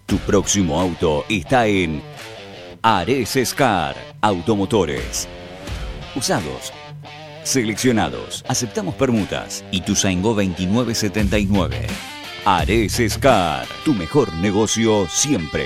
Tu próximo auto está en Ares Car Automotores. Usados, seleccionados, aceptamos permutas. Ituzaingó 2979. Ares Car, tu mejor negocio siempre.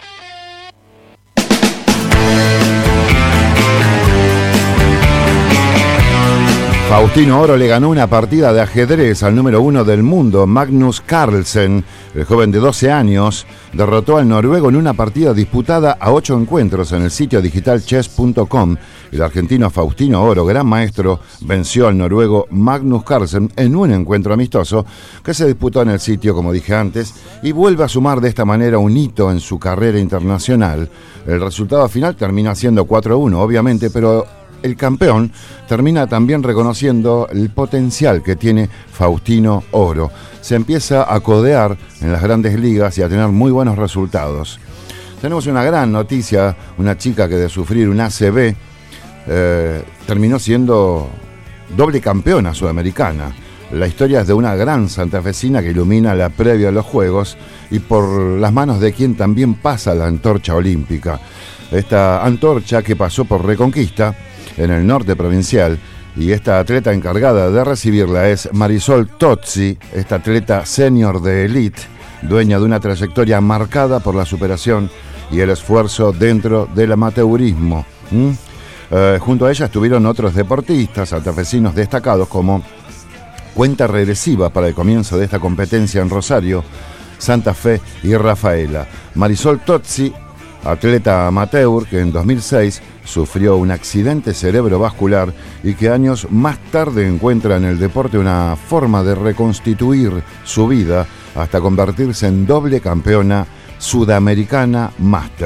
Faustino Oro le ganó una partida de ajedrez al número 1 del mundo, Magnus Carlsen. El joven de 12 años derrotó al noruego en una partida disputada a 8 encuentros en el sitio digital chess.com. El argentino Faustino Oro, gran maestro, venció al noruego Magnus Carlsen en un encuentro amistoso que se disputó en el sitio, como dije antes, y vuelve a sumar de esta manera un hito en su carrera internacional. El resultado final termina siendo 4-1, obviamente, pero el campeón termina también reconociendo el potencial que tiene Faustino Oro. Se empieza a codear en las grandes ligas y a tener muy buenos resultados. Tenemos una gran noticia, una chica que de sufrir un ACV terminó siendo doble campeona sudamericana. La historia es de una gran santafesina que ilumina la previa a los Juegos y por las manos de quien también pasa la antorcha olímpica. Esta antorcha que pasó por Reconquista, en el norte provincial, y esta atleta encargada de recibirla es Marisol Tozzi, esta atleta senior de élite, dueña de una trayectoria marcada por la superación y el esfuerzo dentro del amateurismo. Junto a ella estuvieron otros deportistas santafesinos destacados como cuenta regresiva para el comienzo de esta competencia en Rosario, Santa Fe y Rafaela. Marisol Tozzi, atleta amateur que en 2006 sufrió un accidente cerebrovascular y que años más tarde encuentra en el deporte una forma de reconstituir su vida hasta convertirse en doble campeona sudamericana máster.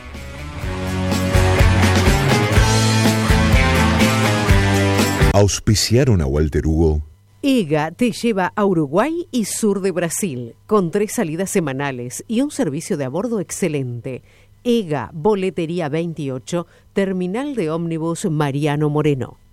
¿Auspiciaron a Walter Hugo? EGA te lleva a Uruguay y sur de Brasil, con 3 salidas semanales y un servicio de a bordo excelente. EGA, Boletería 28, Terminal de Ómnibus Mariano Moreno.